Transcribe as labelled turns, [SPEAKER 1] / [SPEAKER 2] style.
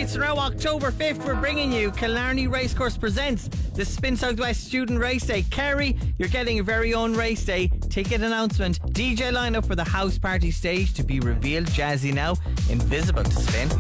[SPEAKER 1] Right, so now October 5th, we're bringing you Killarney Racecourse presents the Spin Southwest Student Race Day. Kerry, you're getting your very own race day ticket announcement. DJ lineup for the house party stage to be revealed. Jazzy now, invisible to spin.